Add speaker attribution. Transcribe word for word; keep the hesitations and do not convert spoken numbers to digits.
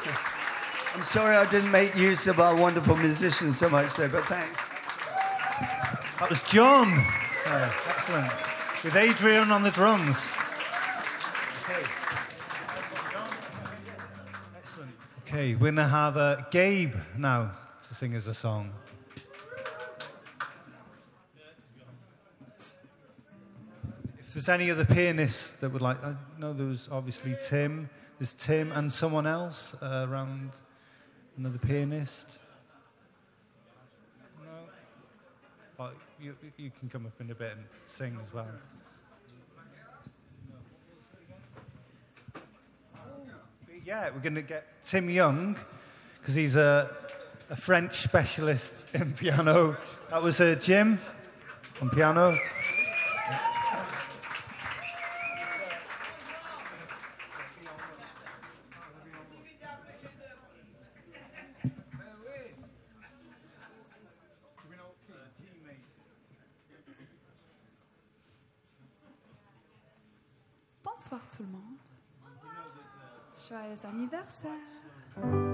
Speaker 1: I'm sorry I didn't make use of our wonderful musicians so much there, but thanks.
Speaker 2: That was John. Oh, excellent. With Adrian on the drums. Okay. Excellent. Okay, we're going to have uh, Gabe now to sing us a song. If there's any other pianists that would like... I know there was obviously Tim. There's Tim and someone else uh, around... Another pianist? No? But you, you can come up in a bit and sing as well. Yeah, we're going to get Tim Young, because he's a, a French specialist in piano. That was uh, Jim on piano.
Speaker 3: Bonsoir tout le monde. Joyeux anniversaire.